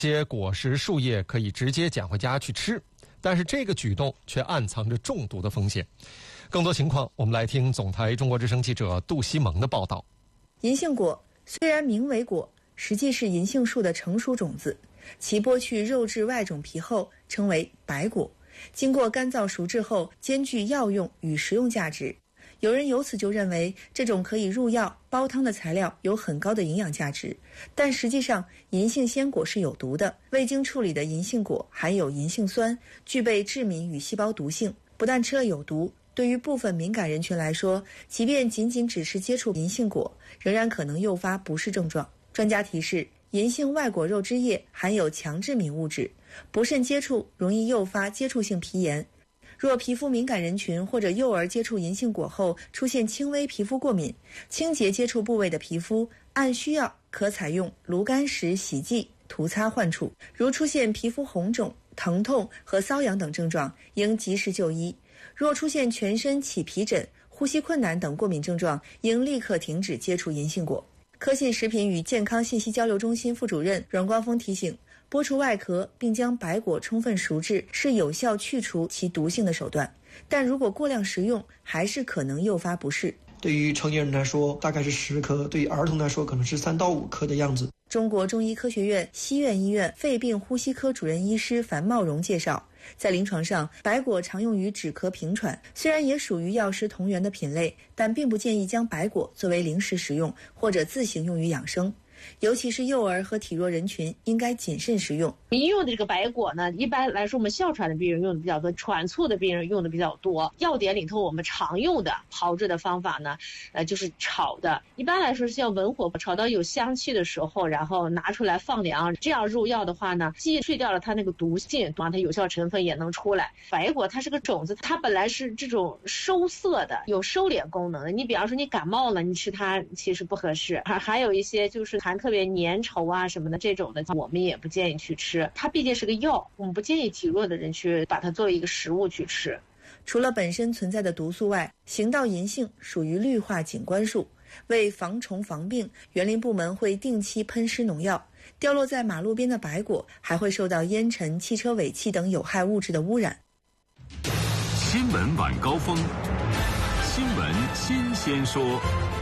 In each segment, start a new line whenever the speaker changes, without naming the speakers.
这些果实、树叶可以直接捡回家去吃，但是这个举动却暗藏着中毒的风险。更多情况，我们来听总台中国之声记者杜西蒙的报道。
银杏果虽然名为果，实际是银杏树的成熟种子，其剥去肉质外种皮后称为白果，经过干燥熟制后兼具药用与食用价值。有人由此就认为这种可以入药煲汤的材料有很高的营养价值，但实际上银杏鲜果是有毒的，未经处理的银杏果含有银杏酸，具备致敏与细胞毒性，不但吃了有毒，对于部分敏感人群来说，即便仅只是接触银杏果，仍然可能诱发不适症状。专家提示，银杏外果肉汁液含有强致敏物质，不慎接触容易诱发接触性皮炎。若皮肤敏感人群或者幼儿接触银杏果后出现轻微皮肤过敏，清洁接触部位的皮肤，按需要可采用炉甘石洗剂涂擦患处。如出现皮肤红肿、疼痛和瘙痒等症状，应及时就医。若出现全身起皮疹、呼吸困难等过敏症状，应立刻停止接触银杏果。科信食品与健康信息交流中心副主任阮光峰提醒，剥除外壳并将白果充分熟制是有效去除其毒性的手段，但如果过量食用，还是可能诱发不适。
对于成年人来说大概是10颗，对于儿童来说可能是3到5颗的样子。
中国中医科学院西苑医院肺病呼吸科主任医师樊茂荣介绍，在临床上，白果常用于止咳平喘，虽然也属于药食同源的品类，但并不建议将白果作为零食食用或者自行用于养生。尤其是幼儿和体弱人群应该谨慎食用。
医用的这个白果呢，一般来说我们哮喘的病人用的比较多，喘促的病人用的比较多。药典里头我们常用的炮制的方法呢，就是炒的。一般来说是要文火炒到有香气的时候，然后拿出来放凉，这样入药的话呢，既去掉了它那个毒性，它有效成分也能出来。白果它是个种子，它本来是这种收涩的，有收敛功能的。你比方说你感冒了，你吃它其实不合适。还有一些就是含特别粘稠啊什么的这种的，我们也不建议去吃。它毕竟是个药，我们不建议体弱的人去把它作为一个食物去吃。
除了本身存在的毒素外，行道银杏属于绿化景观树，为防虫防病，园林部门会定期喷施农药。掉落在马路边的白果还会受到烟尘、汽车尾气等有害物质的污染。
新闻晚高峰，新闻新鲜说。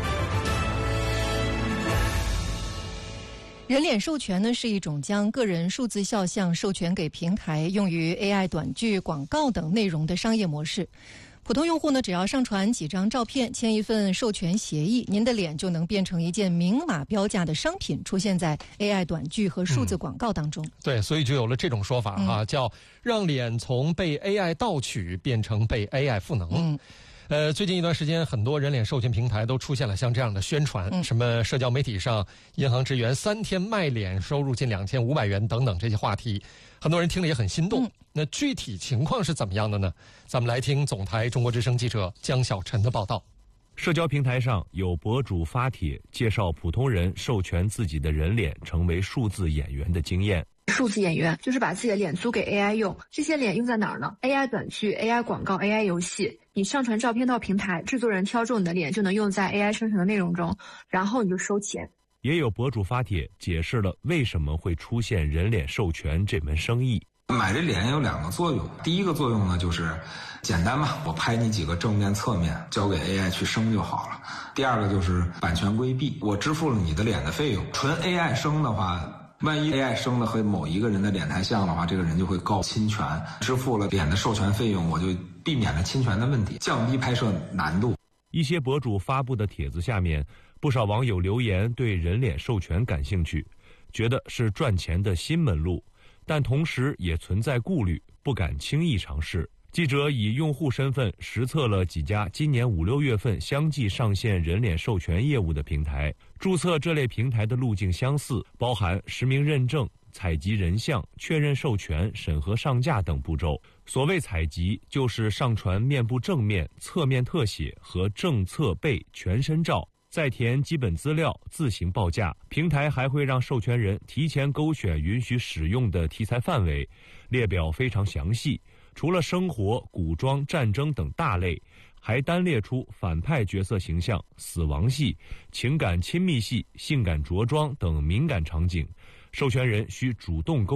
人脸授权呢是一种将个人数字肖像授权给平台，用于 AI 短剧、广告等内容的商业模式。普通用户呢，只要上传几张照片，签一份授权协议，您的脸就能变成一件明码标价的商品，出现在 AI 短剧和数字广告当中。
对，所以就有了这种说法哈，叫让脸从被 AI 盗取变成被 AI 赋能。最近一段时间，很多人脸授权平台都出现了像这样的宣传，什么社交媒体上银行职员3天卖脸收入近2500元等等这些话题，很多人听了也很心动。那具体情况是怎么样的呢？咱们来听总台中国之声记者江小晨的报道。
社交平台上有博主发帖介绍普通人授权自己的人脸成为数字演员的经验。
数字演员就是把自己的脸租给 AI 用，这些脸用在哪儿呢？ AI 短剧、AI 广告、AI 游戏。你上传照片到平台，制作人挑中你的脸就能用在 AI 生成的内容中，然后你就收钱。
也有博主发帖解释了为什么会出现人脸授权这门生意。
买这脸有2个作用，第一个作用呢就是简单嘛，我拍你几个正面侧面交给 AI 去生就好了。第二个就是版权规避，我支付了你的脸的费用。纯 AI 生的话，万一 AI 生的和某一个人的脸太像的话，这个人就会告侵权，支付了脸的授权费用，我就避免了侵权的问题，降低拍摄难度。
一些博主发布的帖子下面，不少网友留言对人脸授权感兴趣，觉得是赚钱的新门路，但同时也存在顾虑，不敢轻易尝试。记者以用户身份实测了几家今年5、6月份相继上线人脸授权业务的平台，注册这类平台的路径相似，包含实名认证、采集人像、确认授权、审核上架等步骤。所谓采集，就是上传面部正面、侧面特写和正侧背全身照，再填基本资料，自行报价。平台还会让授权人提前勾选允许使用的题材范围，列表非常详细。除了生活、古装、战争等大类，还单列出反派角色形象、死亡戏、情感亲密戏、性感着装等敏感场景，授权人需主动勾